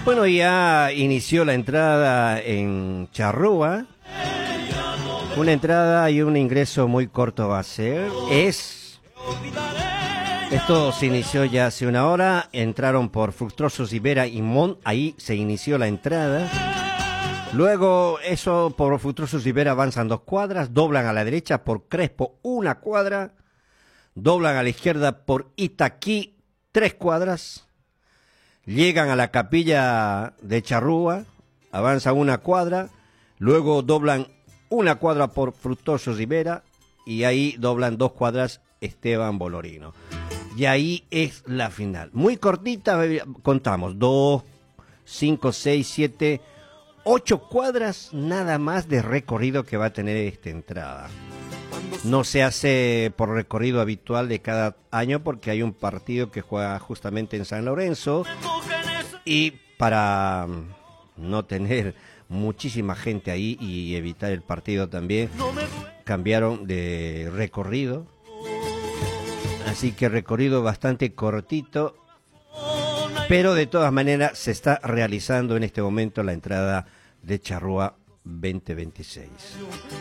Bueno, ya inició la entrada en Charrúa. Una entrada y un ingreso muy corto va a ser. Esto se inició ya hace una hora. Entraron por Fructuoso Rivera y Mont. Ahí se inició la entrada. Luego, eso por Fructuoso Rivera avanzan 2 cuadras. Doblan a la derecha por Crespo 1 cuadra. Doblan a la izquierda por Itaquí 3 cuadras. Llegan a la capilla de Charrúa. Avanzan 1 cuadra. Luego doblan 1 cuadra por Fructuoso Rivera. Y ahí doblan 2 cuadras Esteban Bolorino. Y ahí es la final. Muy cortita, contamos. 2, 5, 6, 7, 8 cuadras nada más de recorrido que va a tener esta entrada. No se hace por recorrido habitual de cada año porque hay un partido que juega justamente en San Lorenzo. Y para no tener muchísima gente ahí y evitar el partido también, cambiaron de recorrido. Así que recorrido bastante cortito, pero de todas maneras se está realizando en este momento la entrada de Charrúa 2026.